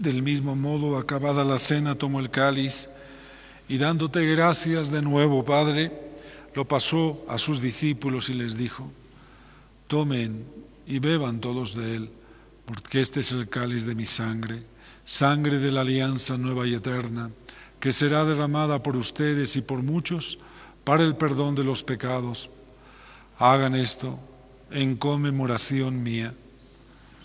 Del mismo modo, acabada la cena, tomó el cáliz y dándote gracias de nuevo, Padre, lo pasó a sus discípulos y les dijo: tomen y beban todos de él, porque este es el cáliz de mi sangre, sangre de la alianza nueva y eterna, que será derramada por ustedes y por muchos para el perdón de los pecados. Hagan esto en conmemoración mía.